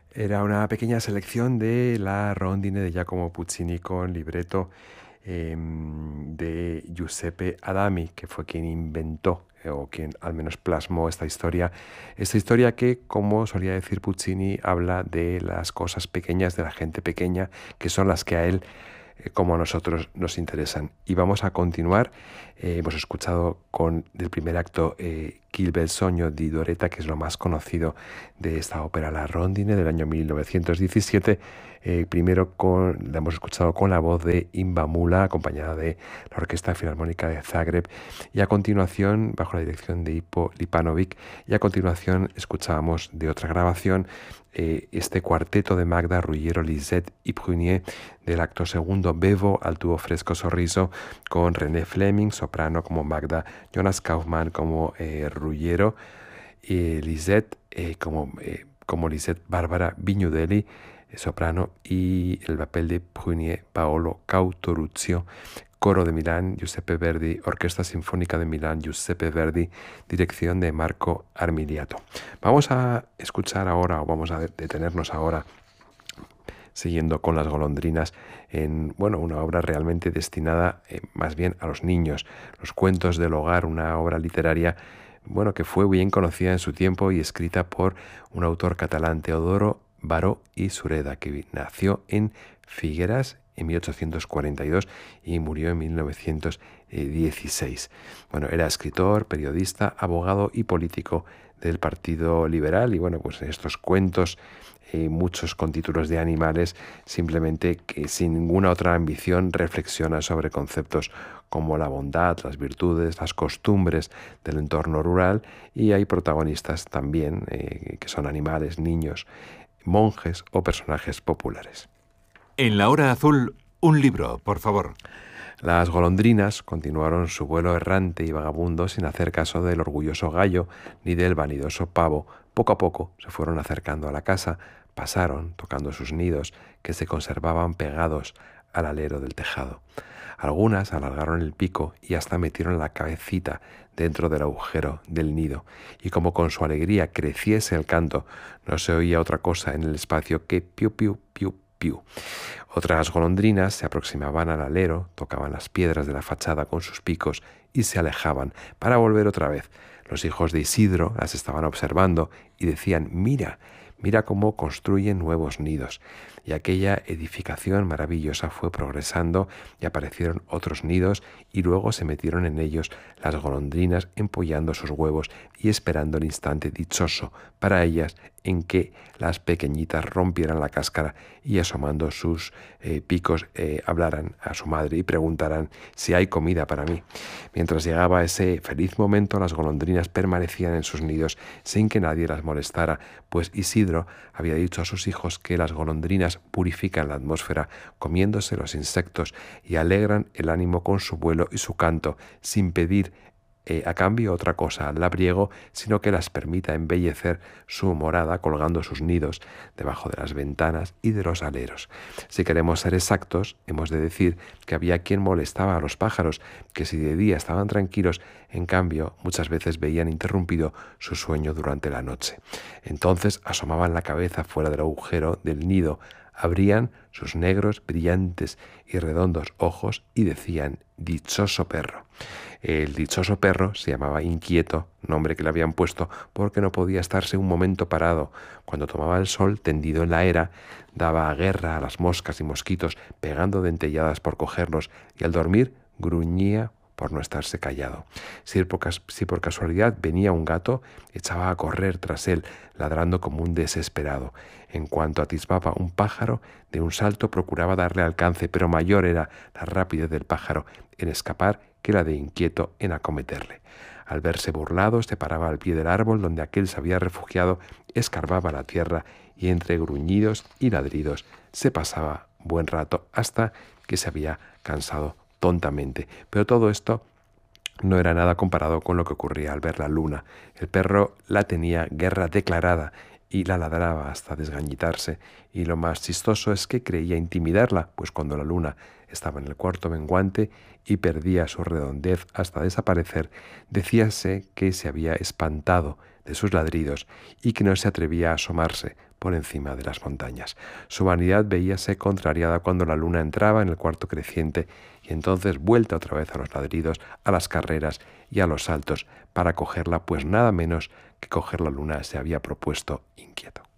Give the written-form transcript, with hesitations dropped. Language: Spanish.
Era una pequeña selección de la Rondine de Giacomo Puccini con libreto de Giuseppe Adami, que fue quien inventó o quien al menos plasmó esta historia que, como solía decir Puccini, habla de las cosas pequeñas, de la gente pequeña, que son las que a él como a nosotros nos interesan. Y vamos a continuar. Hemos escuchado con del primer acto Chi bel sogno di Doretta, que es lo más conocido de esta ópera La Rondine del año 1917. Primero la hemos escuchado con la voz de Imba Mula, acompañada de la Orquesta Filarmónica de Zagreb, y a continuación, bajo la dirección de Ipo Lipanovic, y a continuación escuchábamos de otra grabación este cuarteto de Magda Ruggiero, Lisette y Prunier del acto segundo, Bevo al tubo Fresco Sorriso, con René Fleming, soprano, como Magda, Jonas Kaufmann como Ruggiero, y Lisette como Lisette Bárbara Vignudelli, soprano, y el papel de Prunier, Paolo Cautoruzio. Coro de Milán, Giuseppe Verdi. Orquesta Sinfónica de Milán, Giuseppe Verdi. Dirección de Marco Armiliato. Vamos a escuchar ahora, o vamos a detenernos ahora, siguiendo con las golondrinas, en una obra realmente destinada más bien a los niños. Los cuentos del hogar, una obra literaria que fue bien conocida en su tiempo y escrita por un autor catalán, Teodoro Baró y Sureda, que nació en Figueras en 1842 y murió en 1916. Era escritor, periodista, abogado y político del Partido Liberal, y pues estos cuentos, muchos con títulos de animales, simplemente que sin ninguna otra ambición reflexiona sobre conceptos como la bondad, las virtudes, las costumbres del entorno rural, y hay protagonistas también que son animales, niños, monjes o personajes populares. En la hora azul, un libro, por favor. Las golondrinas continuaron su vuelo errante y vagabundo sin hacer caso del orgulloso gallo ni del vanidoso pavo. Poco a poco se fueron acercando a la casa, pasaron tocando sus nidos que se conservaban pegados al alero del tejado. Algunas alargaron el pico y hasta metieron la cabecita dentro del agujero del nido, y como con su alegría creciese el canto, no se oía otra cosa en el espacio que piu, piu, piu, piu. Otras golondrinas se aproximaban al alero, tocaban las piedras de la fachada con sus picos y se alejaban para volver otra vez. Los hijos de Isidro las estaban observando y decían: mira, mira cómo construyen nuevos nidos. Y aquella edificación maravillosa fue progresando y aparecieron otros nidos, y luego se metieron en ellos las golondrinas empollando sus huevos y esperando el instante dichoso para ellas en que las pequeñitas rompieran la cáscara y asomando sus picos hablaran a su madre y preguntaran si hay comida para mí. Mientras llegaba ese feliz momento, las golondrinas permanecían en sus nidos sin que nadie las molestara, pues Isidro había dicho a sus hijos que las golondrinas purifican la atmósfera comiéndose los insectos y alegran el ánimo con su vuelo y su canto, sin pedir a cambio otra cosa al labriego, sino que las permita embellecer su morada colgando sus nidos debajo de las ventanas y de los aleros. Si queremos ser exactos, hemos de decir que había quien molestaba a los pájaros, que si de día estaban tranquilos, en cambio muchas veces veían interrumpido su sueño durante la noche. Entonces asomaban la cabeza fuera del agujero del nido, abrían sus negros, brillantes y redondos ojos y decían: dichoso perro. El dichoso perro se llamaba Inquieto, nombre que le habían puesto porque no podía estarse un momento parado. Cuando tomaba el sol, tendido en la era, daba guerra a las moscas y mosquitos, pegando dentelladas por cogerlos, y al dormir gruñía por no estarse callado. Si por casualidad venía un gato, echaba a correr tras él, ladrando como un desesperado. En cuanto atisbaba un pájaro, de un salto procuraba darle alcance, pero mayor era la rapidez del pájaro en escapar que la de Inquieto en acometerle. Al verse burlado, se paraba al pie del árbol donde aquél se había refugiado, escarbaba la tierra y entre gruñidos y ladridos se pasaba buen rato hasta que se había cansado tontamente. Pero todo esto no era nada comparado con lo que ocurría al ver la luna. El perro la tenía guerra declarada y la ladraba hasta desgañitarse, y lo más chistoso es que creía intimidarla, pues cuando la luna estaba en el cuarto menguante y perdía su redondez hasta desaparecer, decíase que se había espantado de sus ladridos y que no se atrevía a asomarse, por encima de las montañas. Su vanidad veíase contrariada cuando la luna entraba en el cuarto creciente y entonces vuelta otra vez a los ladridos, a las carreras y a los saltos para cogerla, pues nada menos que coger la luna se había propuesto inquieto.